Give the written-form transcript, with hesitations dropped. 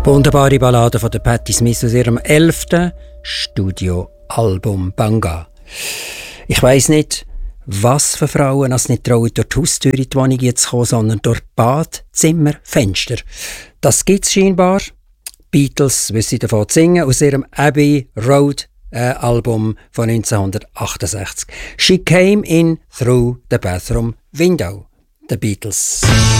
Wunderbare Ballade von der Patti Smith aus ihrem 11. Studioalbum Banga. Ich weiss nicht, was für Frauen es nicht trauen, durch die Haustür in die Wohnung zu kommen, sondern durch Badzimmerfenster. Das gibt es scheinbar. Beatles wissen davon zu singen aus ihrem Abbey Road Album von 1968. She came in through the bathroom window. The Beatles.